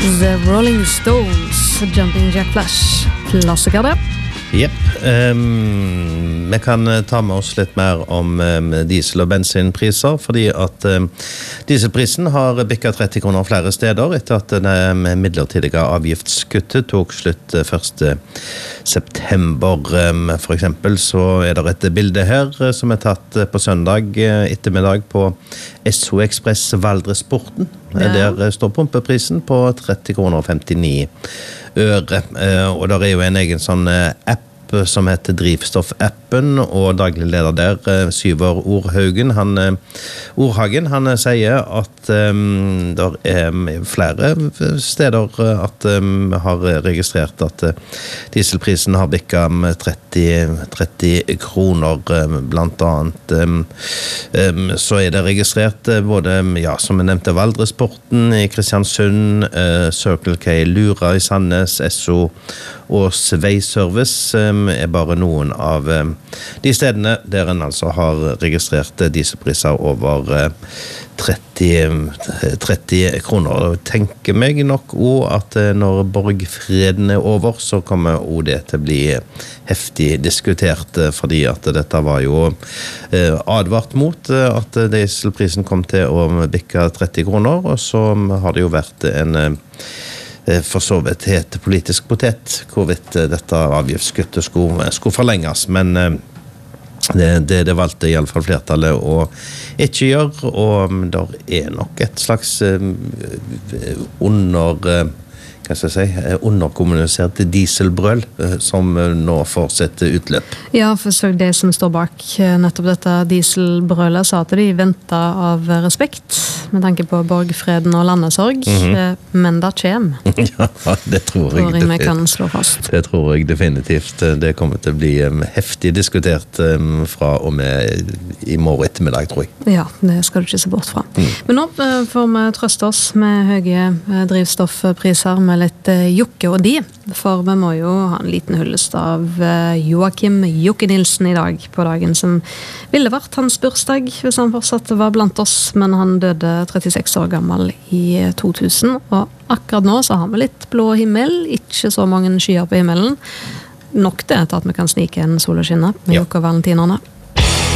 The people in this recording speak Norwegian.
The Rolling Stones, Jumping Jack Flash, klassiker det. Jepp, vi kan ta med oss litt mer om diesel- og bensinpriser, fordi at dieselprisen har bikket 30 kroner flere steder etter at det midlertidige avgiftskuttet tok slutt 1. september. For eksempel så det et bilde her som tatt på søndag ettermiddag på SO Express Valdresporten. Der står pumpeprisen på 30 kroner og 59 øre, og der jo en egen sånn app som heter Drivstoff-appen, og daglig leder der, Syver Orhagen, han sier at der flere steder at har registrert at dieselprisen har bikket med 30 kroner, blant annet. Så det registrert både, ja, som jeg nevnte, Valdresporten i Kristiansund, Circle K Lura i Sandnes, SO og Veiservice bare noen av de stedene der en altså har registrert dieselpriser over 30 kroner. Tenker meg nok også at når borgfreden over, så kommer også det til å bli heftig diskutert, fordi at dette var jo advart mot at dieselprisen kom til å bikke 30 kroner, og så har det jo vært en for så vidt het politisk potet hvorvidt dette avgiftskuttet skulle forlenges, men det valgte i alle fall flertallet å ikke gjøre, og der nok et slags underkommunisert dieselbrøl som nå får sitt utløp. Ja, for så det som står bak nettopp dette dieselbrølet sa at de ventet av respekt med tanke på borgfreden og landesorg, men det kommer. Ja, det tror jeg vi kan slå fast. Det tror jeg definitivt. Det kommer til å bli heftig diskutert fra og med i morgen ettermiddag, tror jeg. Ja, det skal du ikke se bort fra. Men nå får vi trøste oss med høye drivstoffpriser, med litt Jokke og de, for vi må jo ha en liten hyllest av Joakim Jokke Nilsen i dag, på dagen som ville vært hans bursdag hvis han fortsatt var blant oss, men han døde 36 år gammel i 2000, og akkurat nå så har vi litt blå himmel, ikke så mange skyer på himmelen, nok det til at vi kan snike en soloskinne med Jokke og Valentinerne.